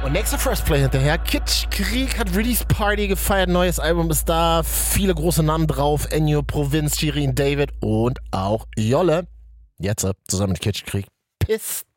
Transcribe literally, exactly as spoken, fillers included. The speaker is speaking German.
Und nächster First Play hinterher. Kitschkrieg hat Release Party gefeiert. Neues Album ist da. Viele große Namen drauf. Ennio, Provinz, Shirin David und auch Jolle. Jetzt zusammen mit Kitschkrieg. Piss.